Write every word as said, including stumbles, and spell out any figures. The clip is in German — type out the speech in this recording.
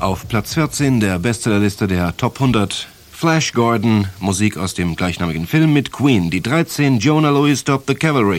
Auf Platz vierzehn der Bestsellerliste der Top hundert. Flash Gordon, Musik aus dem gleichnamigen Film mit Queen. Die dreizehn, Joanna Louis, Stop the Cavalry.